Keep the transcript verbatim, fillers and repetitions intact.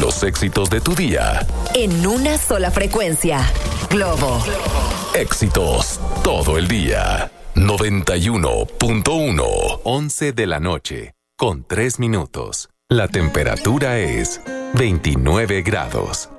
Los éxitos de tu día. En una sola frecuencia. Globo. Éxitos todo el día. noventa y uno punto uno. once de la noche, con tres minutos. La temperatura es veintinueve grados.